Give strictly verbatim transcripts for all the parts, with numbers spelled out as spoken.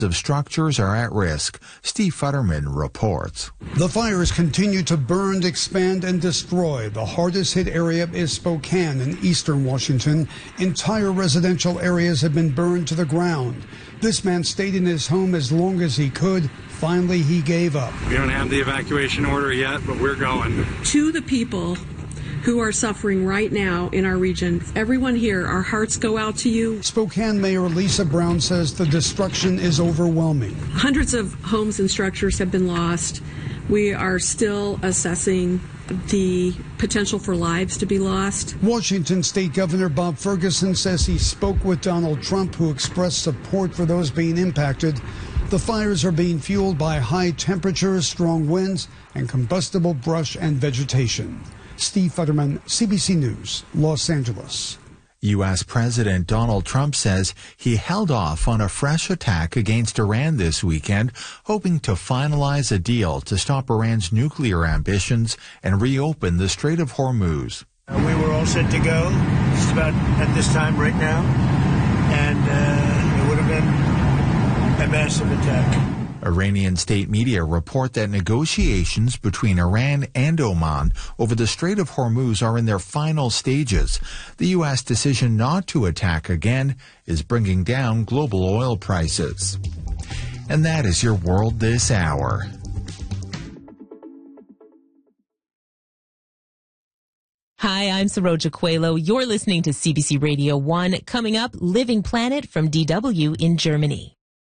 of structures are at risk. Steve Futterman reports. The fires continue to burn, expand, and destroy. The hardest hit area is Spokane in eastern Washington. Entire residential areas have been burned to the ground. This man stayed in his home as long as he could. Finally, he gave up. We don't have the evacuation order yet, but we're going. To the people who are suffering right now in our region, everyone here, our hearts go out to you. Spokane Mayor Lisa Brown says the destruction is overwhelming. Hundreds of homes and structures have been lost. We are still assessing the potential for lives to be lost. Washington State Governor Bob Ferguson says he spoke with Donald Trump, who expressed support for those being impacted. The fires are being fueled by high temperatures, strong winds, and combustible brush and vegetation. Steve Futterman, C B C News, Los Angeles. U S. President Donald Trump says he held off on a fresh attack against Iran this weekend, hoping to finalize a deal to stop Iran's nuclear ambitions and reopen the Strait of Hormuz. Uh, we were all set to go just about at this time right now, and uh, it would have been a massive attack. Iranian state media report that negotiations between Iran and Oman over the Strait of Hormuz are in their final stages. The U S decision not to attack again is bringing down global oil prices. And that is your world this hour. Hi, I'm Saroja Coelho. You're listening to C B C Radio one. Coming up, Living Planet from D W in Germany.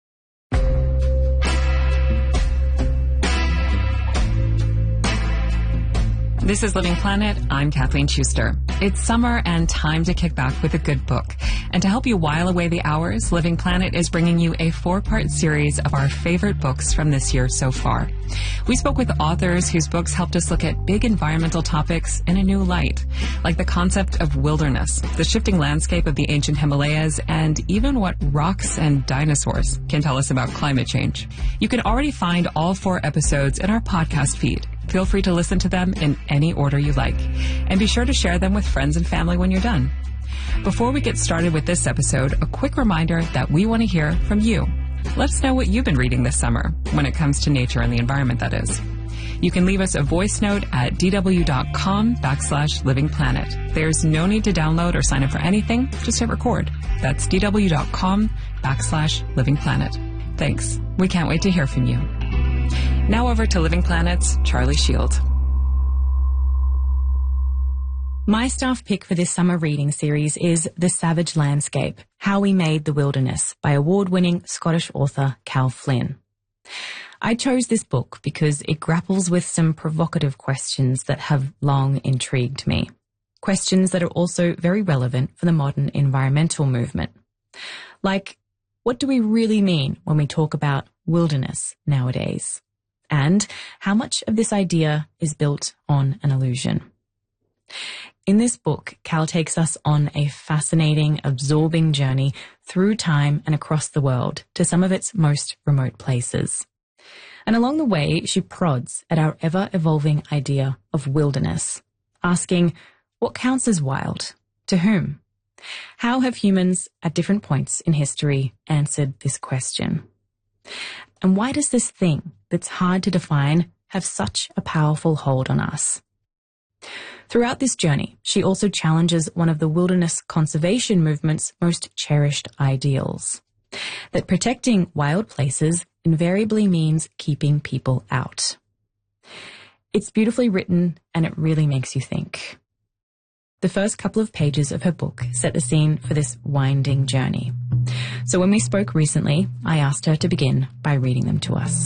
This is Living Planet. I'm Kathleen Schuster. It's summer and time to kick back with a good book. And to help you while away the hours, Living Planet is bringing you a four-part series of our favorite books from this year so far. We spoke with authors whose books helped us look at big environmental topics in a new light, like the concept of wilderness, the shifting landscape of the ancient Himalayas, and even what rocks and dinosaurs can tell us about climate change. You can already find all four episodes in our podcast feed. Feel free to listen to them in any order you like. And be sure to share them with friends and family when you're done. Before we get started with this episode, a quick reminder that we want to hear from you. Let us know what you've been reading this summer, when it comes to nature and the environment, that is. You can leave us a voice note at dw.com backslash living planet. There's no need to download or sign up for anything. Just hit record. That's dw.com backslash living planet. Thanks. We can't wait to hear from you. Now over to Living Planet's Charlie Shield. My staff pick for this summer reading series is The Savage Landscape, How We Made the Wilderness by award-winning Scottish author Cal Flynn. I chose this book because it grapples with some provocative questions that have long intrigued me. Questions that are also very relevant for the modern environmental movement. Like, what do we really mean when we talk about wilderness nowadays? And how much of this idea is built on an illusion? In this book, Cal takes us on a fascinating, absorbing journey through time and across the world to some of its most remote places. And along the way, she prods at our ever-evolving idea of wilderness, asking, what counts as wild? To whom? How have humans at different points in history answered this question? And why does this thing that's hard to define have such a powerful hold on us? Throughout this journey, she also challenges one of the wilderness conservation movement's most cherished ideals, that protecting wild places invariably means keeping people out. It's beautifully written, and it really makes you think. The first couple of pages of her book set the scene for this winding journey. So when we spoke recently, I asked her to begin by reading them to us.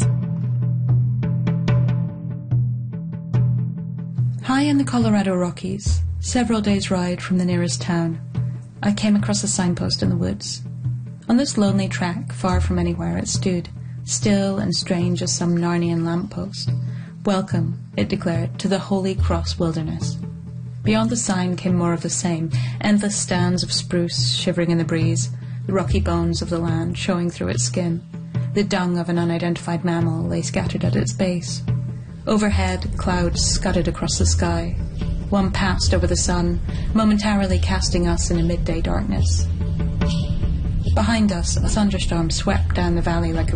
High in the Colorado Rockies, several days' ride from the nearest town, I came across a signpost in the woods. On this lonely track, far from anywhere, it stood, still and strange as some Narnian lamppost. Welcome, it declared, to the Holy Cross Wilderness. Beyond the sign came more of the same, endless stands of spruce shivering in the breeze, the rocky bones of the land showing through its skin. The dung of an unidentified mammal lay scattered at its base. Overhead, clouds scudded across the sky. One passed over the sun, momentarily casting us in a midday darkness. Behind us, a thunderstorm swept down the valley like a